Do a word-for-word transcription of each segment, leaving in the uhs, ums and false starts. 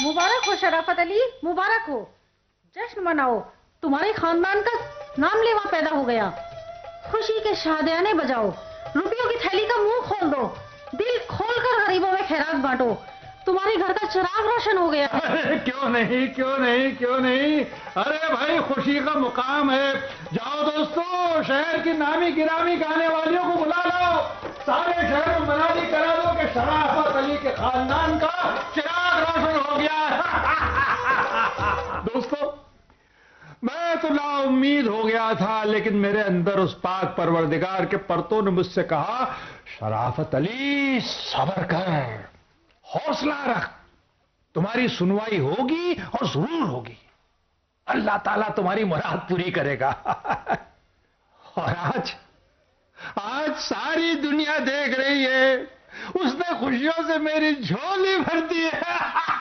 मुबारक हो शराफत अली, मुबारक हो। जश्न मनाओ, तुम्हारे खानदान का नाम लेवा पैदा हो गया। खुशी के शादियाने बजाओ, रुपयों की थैली का मुंह खोल दो, दिल खोलकर गरीबों में खैरात बांटो। तुम्हारे घर का चिराग रोशन हो गया। अरे क्यों नहीं, क्यों नहीं, क्यों नहीं। अरे भाई, खुशी का मुकाम है। जाओ दोस्तों, शहर की नामी गिरामी गाने वालियों को बुला लाओ, सारे शहर में मनाली करा दो कि शराफत अली के खानदान का चिराग रोशन हो गया। दोस्तों, मैं तो ना उम्मीद हो गया था, लेकिन मेरे अंदर उस पाक परवरदिगार के परतों ने मुझसे कहा, शराफत अली सब्र कर, हौसला रख, तुम्हारी सुनवाई होगी और जरूर होगी। अल्लाह ताला तुम्हारी मुराद पूरी करेगा। और आज आज सारी दुनिया देख रही है, उसने खुशियों से मेरी झोली भर दी है।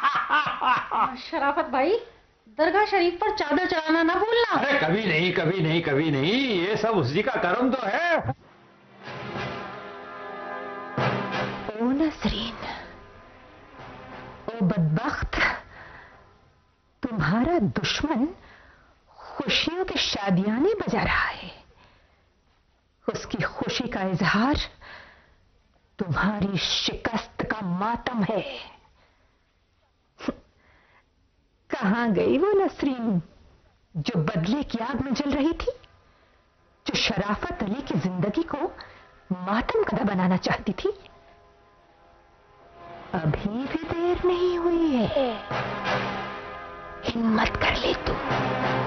शराफत भाई, दरगाह शरीफ पर चादर चढ़ाना ना भूलना। अरे कभी नहीं, कभी नहीं, कभी नहीं, ये सब उसी का करम तो है। ओ नसरीन, ओ बदबख्त, तुम्हारा दुश्मन खुशियों के शादियाने बजा रहा है। उसकी खुशी का इजहार तुम्हारी शिकस्त का मातम है। कहां गई वो नसरीन जो बदले की आग में जल रही थी, जो शराफत अली की जिंदगी को मातम कदा बनाना चाहती थी? अभी भी देर नहीं हुई है, हिम्मत कर ले तू।